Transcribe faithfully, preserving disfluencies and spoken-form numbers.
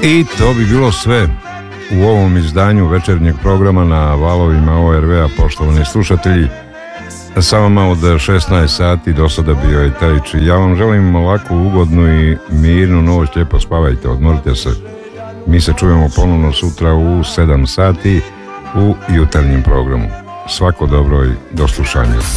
I to bi bilo sve u ovom izdanju večernjeg programa na valovima O R V-a, poštovani slušatelji. Sa vama od šesnaest sati do sada bio je Terić. Ja vam želim ovako ugodnu i mirnu noć, lijepo spavajte, odmorite se. Mi se čujemo ponovno sutra u sedam sati u jutarnjem programu. Svako dobro i do slušanja.